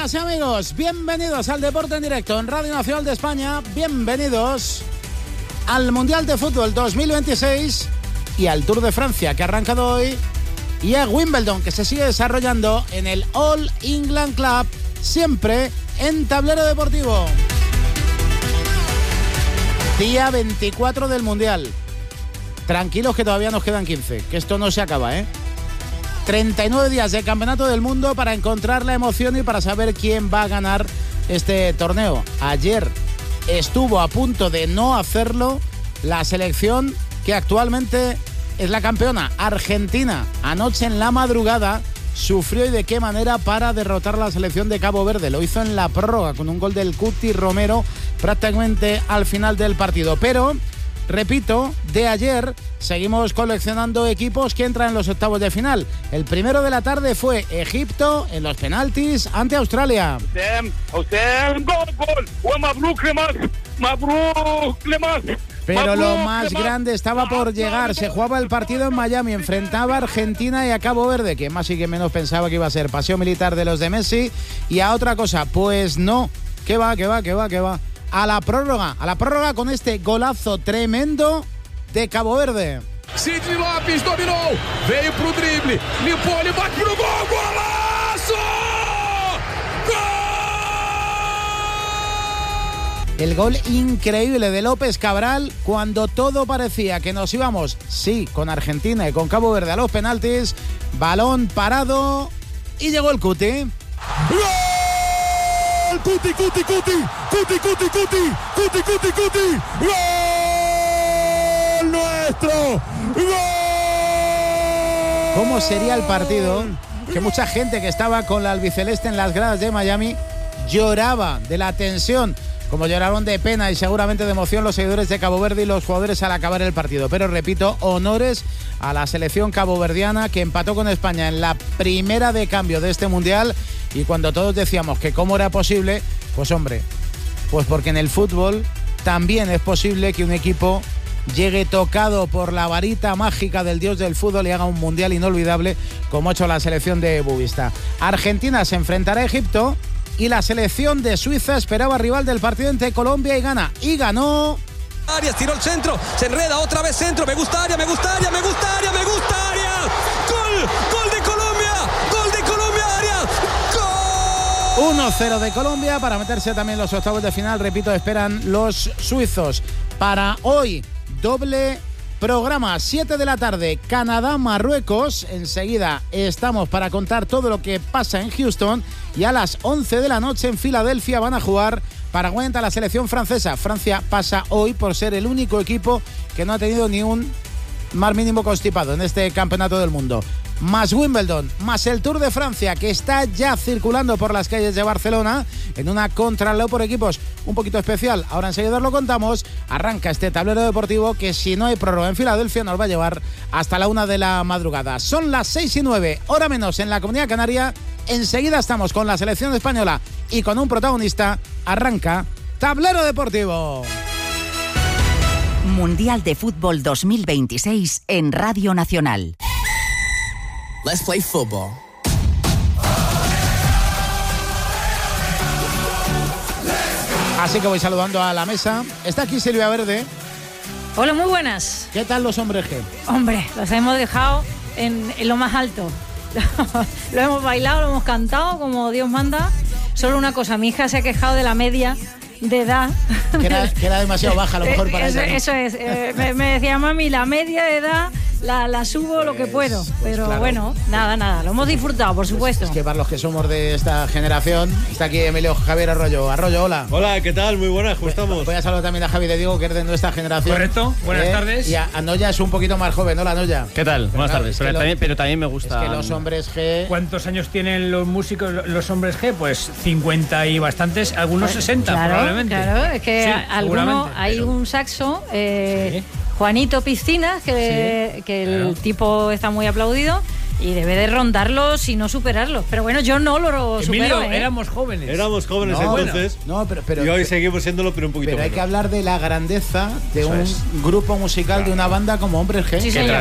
Amigas y amigos, bienvenidos al Deporte en Directo en Radio Nacional de España, bienvenidos al Mundial de Fútbol 2026 y al Tour de Francia que ha arrancado hoy y a Wimbledon que se sigue desarrollando en el All England Club, siempre en tablero deportivo. Día 24 del Mundial. Tranquilos que todavía nos quedan 15, que esto no se acaba, 39 días de Campeonato del Mundo para encontrar la emoción y para saber quién va a ganar este torneo. Ayer estuvo a punto de no hacerlo la selección que actualmente es la campeona, Argentina. Anoche en la madrugada sufrió, y de qué manera, para derrotar a la selección de Cabo Verde. Lo hizo en la prórroga con un gol del Cuti Romero prácticamente al final del partido. Pero, repito, de ayer seguimos coleccionando equipos que entran en los octavos de final. El primero de la tarde fue Egipto en los penaltis ante Australia. Pero lo más grande estaba por llegar. Se jugaba el partido en Miami, enfrentaba a Argentina y a Cabo Verde, que más y que menos pensaba que iba a ser paseo militar de los de Messi. Y a otra cosa, pues no, que va. A la prórroga con este golazo tremendo de Cabo Verde. Sidney Lopes dominou, veio pro drible, limpou, ele bate pro gol, golaço! ¡Gol! El gol increíble de López Cabral cuando todo parecía que nos íbamos, sí, con Argentina y con Cabo Verde a los penaltis. Balón parado y llegó el Cuti. ¡Gol! Cuti! ¡Gol nuestro! ¡Gol! ¿Cómo sería el partido? Que mucha gente que estaba con la albiceleste en las gradas de Miami lloraba de la tensión, como lloraron de pena y seguramente de emoción los seguidores de Cabo Verde y los jugadores al acabar el partido. Pero repito, honores a la selección caboverdiana que empató con España en la primera de cambio de este Mundial. Y cuando todos decíamos que cómo era posible, pues hombre, pues porque en el fútbol también es posible que un equipo llegue tocado por la varita mágica del dios del fútbol y haga un Mundial inolvidable como ha hecho la selección de Bubista. Argentina se enfrentará a Egipto y la selección de Suiza esperaba rival del partido entre Colombia y Ghana. Y ganó. Arias tiró el centro, se enreda otra vez centro, me gusta Arias. ¡Gol! ¡Gol de Colombia! Arias! ¡Gol! 1-0 de Colombia para meterse también en los octavos de final. Repito, esperan los suizos. Para hoy, doble programa, 7 de la tarde, Canadá-Marruecos. Enseguida estamos para contar todo lo que pasa en Houston. Y a las 11 de la noche en Filadelfia van a jugar Paraguay ante la selección francesa. Francia pasa hoy por ser el único equipo que no ha tenido ni un más mínimo constipado en este campeonato del mundo. Más Wimbledon, más el Tour de Francia, que está ya circulando por las calles de Barcelona en una contrarreloj por equipos un poquito especial. Ahora enseguida os lo contamos. Arranca este tablero deportivo que, si no hay prórroga en Filadelfia, nos va a llevar hasta la 1 de la madrugada. Son las 6:09, hora menos en la Comunidad Canaria. Enseguida estamos con la selección española y con un protagonista. Arranca Tablero Deportivo. Mundial de Fútbol 2026 en Radio Nacional. Let's play football. Así que voy saludando a la mesa. Está aquí Silvia Verde. Hola, muy buenas. ¿Qué tal los hombres G? Hombre, los hemos dejado en lo más alto. Lo hemos bailado, lo hemos cantado como Dios manda. Solo una cosa, mi hija se ha quejado de la media de edad. Que era demasiado baja a lo mejor para ella, ¿no? Eso es. Me decía, mami, la media de edad la subo lo que puedo. Pero claro, bueno, nada. Lo hemos disfrutado, por supuesto. Es que para los que somos de esta generación, está aquí Emilio Javier Arroyo. Arroyo, hola. Hola, ¿qué tal? Muy buenas, ¿cómo estamos? Voy a saludar también a Javi de Diego, que es de nuestra generación. Correcto, buenas tardes. Y a Noya es un poquito más joven, ¿no? La Noya. ¿Qué tal? Buenas tardes. Pero también me gusta. Es que los hombres G... ¿Cuántos años tienen los músicos, los hombres G? Pues 50 y bastantes, algunos 60 probablemente. Claro, es que sí, algunos, hay un saxo... Sí. Juanito Piscinas, que el tipo está muy aplaudido y debe de rondarlo si no superarlo. Pero bueno, yo no lo Emilio, supero. éramos jóvenes. Éramos jóvenes entonces. No, pero y hoy seguimos siéndolo, pero un poquito Pero hay menos. que hablar de la grandeza de un grupo musical, de una banda como Hombres G. Sí, señor.